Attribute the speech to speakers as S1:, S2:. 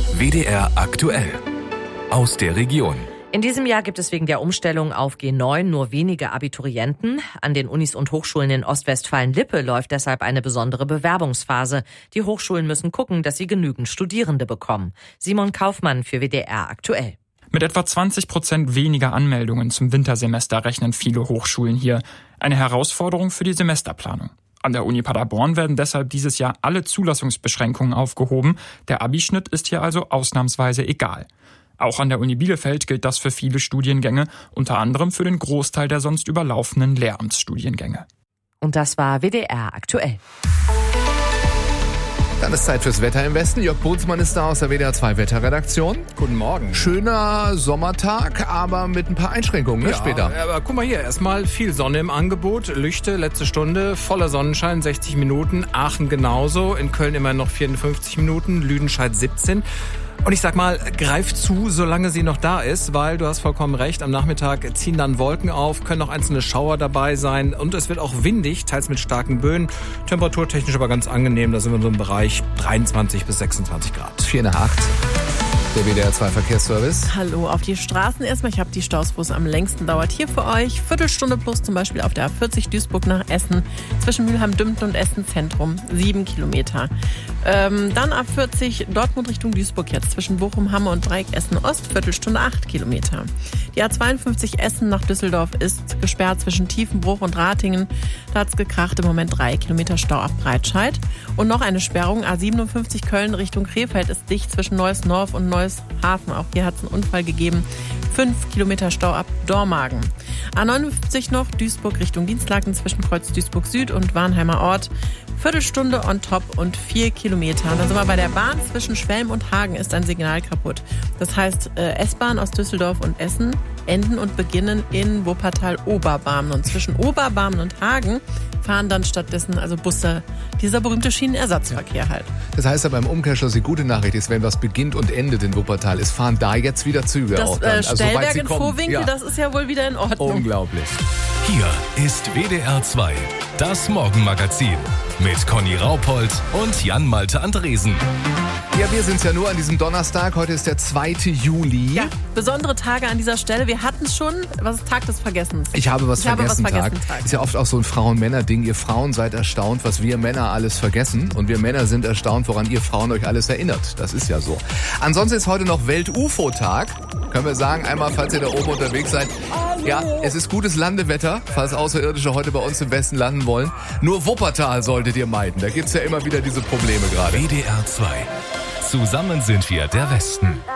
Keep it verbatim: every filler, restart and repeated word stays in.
S1: W D R aktuell. Aus der Region.
S2: In diesem Jahr gibt es wegen der Umstellung auf G neun nur wenige Abiturienten. An den Unis und Hochschulen in Ostwestfalen-Lippe läuft deshalb eine besondere Bewerbungsphase. Die Hochschulen müssen gucken, dass sie genügend Studierende bekommen. Simon Kaufmann für W D R aktuell.
S3: Mit etwa zwanzig Prozent weniger Anmeldungen zum Wintersemester rechnen viele Hochschulen hier. Eine Herausforderung für die Semesterplanung. An der Uni Paderborn werden deshalb dieses Jahr alle Zulassungsbeschränkungen aufgehoben. Der Abischnitt ist hier also ausnahmsweise egal. Auch an der Uni Bielefeld gilt das für viele Studiengänge, unter anderem für den Großteil der sonst überlaufenden Lehramtsstudiengänge.
S2: Und das war W D R aktuell.
S4: Dann ist Zeit fürs Wetter im Westen. Jörg Bootsmann ist da aus der W D R zwei Wetterredaktion.
S5: Guten Morgen.
S4: Schöner Sommertag, aber mit ein paar Einschränkungen, ne,
S5: ja,
S4: später.
S5: Aber guck mal hier, erstmal viel Sonne im Angebot. Lüchte, letzte Stunde, voller Sonnenschein, sechzig Minuten. Aachen genauso, in Köln immer noch vierundfünfzig Minuten, Lüdenscheid siebzehn. Und ich sag mal, greif zu, solange sie noch da ist, weil du hast vollkommen recht, am Nachmittag ziehen dann Wolken auf, können auch einzelne Schauer dabei sein und es wird auch windig, teils mit starken Böen. Temperaturtechnisch aber ganz angenehm, da sind wir in so einem Bereich dreiundzwanzig bis sechsundzwanzig Grad.
S4: vier nach acht. Der W D R zwei Verkehrsservice.
S6: Hallo, auf die Straßen erstmal. Ich habe die Staus, wo es am längsten dauert. Hier für euch Viertelstunde plus zum Beispiel auf der A vierzig Duisburg nach Essen. Zwischen Mülheim-Dümpen und Essen Zentrum. Sieben Kilometer. Ähm, dann A vierzig Dortmund Richtung Duisburg jetzt. Zwischen Bochum, Hamme und Dreieck Essen Ost. Viertelstunde acht Kilometer. Die A zweiundfünfzig Essen nach Düsseldorf ist gesperrt zwischen Tiefenbruch und Ratingen. Da hat es gekracht. Im Moment drei Kilometer Stau ab Breitscheid. Und noch eine Sperrung. A siebenundfünfzig Köln Richtung Krefeld ist dicht zwischen Neues Norf und Neues Hafen. Auch hier hat es einen Unfall gegeben. Fünf Kilometer Stau ab Dormagen. A neunundfünfzig noch Duisburg Richtung Dienstlaken zwischen Kreuz Duisburg Süd und Warnheimer Ort. Viertelstunde on top und vier Kilometer. Und dann sind wir bei der Bahn. Zwischen Schwelm und Hagen ist ein Signal kaputt. Das heißt, äh, S-Bahn aus Düsseldorf und Essen enden und beginnen in Wuppertal-Oberbarmen. Und zwischen Oberbarmen und Hagen fahren dann stattdessen also Busse, dieser berühmte Schienenersatzverkehr halt.
S4: Das heißt aber im Umkehrschluss, die gute Nachricht ist, wenn was beginnt und endet in Wuppertal, es fahren da jetzt wieder Züge
S6: das,
S4: auch dann.
S6: Äh,
S4: also,
S6: Stellberg
S4: sie
S6: in
S4: kommen.
S6: Vohwinkel,
S4: Ja.
S6: das ist ja wohl wieder in Ordnung.
S4: Unglaublich.
S1: Hier ist W D R zwei, das Morgenmagazin mit Conny Raupold und Jan-Malte Andresen.
S4: Ja, wir sind's ja nur an diesem Donnerstag. Heute ist der zweite Juli.
S6: Ja, besondere Tage an dieser Stelle. Wir hatten es schon. Was ist Tag des Vergessens?
S4: Ich habe was
S6: ich
S4: vergessen,
S6: habe was vergessen
S4: Tag.
S6: Tag.
S4: Ist ja oft auch so ein Frauen-Männer-Ding. Ihr Frauen seid erstaunt, was wir Männer alles vergessen. Und wir Männer sind erstaunt, woran ihr Frauen euch alles erinnert. Das ist ja so. Ansonsten ist heute noch Welt-U F O-Tag. Können wir sagen, einmal, falls ihr da oben unterwegs seid. Ja, es ist gutes Landewetter, falls Außerirdische heute bei uns im Westen landen wollen. Nur Wuppertal solltet ihr meiden. Da gibt's ja immer wieder diese Probleme gerade.
S1: W D R zwei. Zusammen sind wir der Westen.